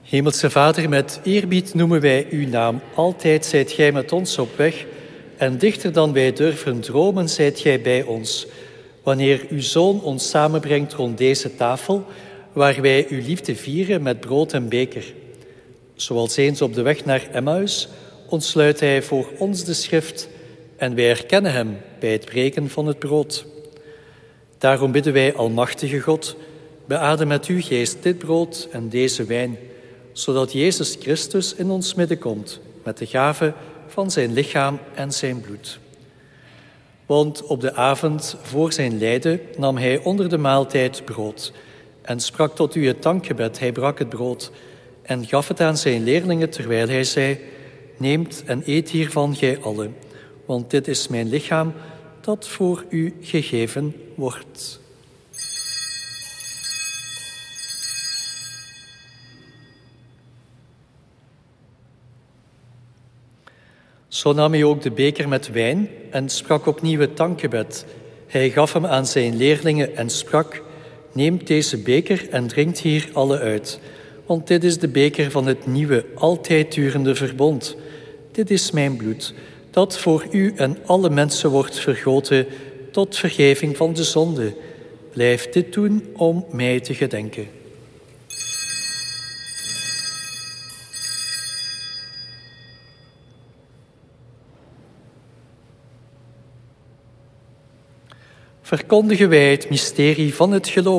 Hemelse Vader, met eerbied noemen wij uw naam. Altijd zijt gij met ons op weg en dichter dan wij durven dromen zijt gij bij ons. Wanneer uw Zoon ons samenbrengt rond deze tafel, waar wij uw liefde vieren met brood en beker. Zoals eens op de weg naar Emmaus ontsluit hij voor ons de schrift en wij herkennen hem bij het breken van het brood. Daarom bidden wij, almachtige God, beadem met uw geest dit brood en deze wijn, zodat Jezus Christus in ons midden komt met de gave van zijn lichaam en zijn bloed. Want op de avond voor zijn lijden nam hij onder de maaltijd brood en sprak tot u het dankgebed. Hij brak het brood en gaf het aan zijn leerlingen terwijl hij zei: neemt en eet hiervan gij allen, want dit is mijn lichaam dat voor u gegeven wordt. Zo nam hij ook de beker met wijn en sprak opnieuw het dankgebed. Hij gaf hem aan zijn leerlingen en sprak: neemt deze beker en drinkt hier alle uit, want dit is de beker van het nieuwe, altijd durende verbond. Dit is mijn bloed, dat voor u en alle mensen wordt vergoten tot vergeving van de zonde. Blijf dit doen om mij te gedenken. Verkondigen wij het mysterie van het geloof.